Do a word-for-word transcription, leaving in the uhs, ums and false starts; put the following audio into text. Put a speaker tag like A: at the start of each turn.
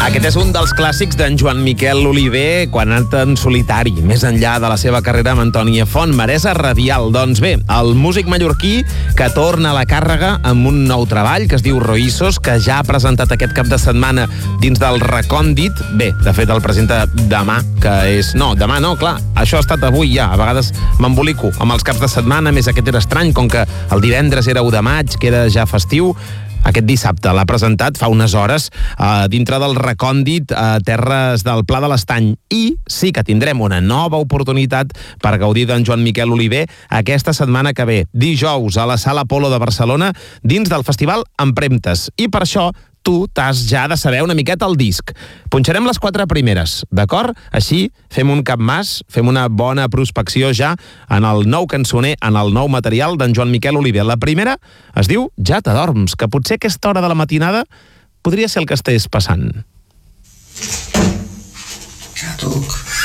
A: Aquest és un dels clàssics d'en Joan Miquel Oliver quan ha anat en solitari, més enllà de la seva carrera amb Antònia Font, Maresa Radial. Doncs bé, el músic mallorquí que torna a la càrrega amb un nou treball que es diu Roïssos, que ja ha presentat aquest cap de setmana dins del Recòndit. Bé, de fet el presenta demà, que és... No, demà no, clar, això ha estat avui ja. A vegades m'embolico amb els caps de setmana, més aquest era estrany, com que el divendres era u de maig, que era ja festiu. Aquest dissabte l'ha presentat fa unes hores eh, dintre del Recòndit a terres del Pla de l'Estany, i sí que tindrem una nova oportunitat per gaudir d'en Joan Miquel Oliver aquesta setmana que ve, dijous a la Sala Apolo de Barcelona, dins del festival Empremtes. I per això tu t'has ja de saber una miqueta el disc. Punxarem les quatre primeres, d'acord? Així fem un capmàs, fem una bona prospecció ja en el nou cançoner, en el nou material d'en Joan Miquel Oliver. La primera es diu Ja t'adorms, que potser a aquesta hora de la matinada podria ser el que estès passant.
B: Ja, Duc.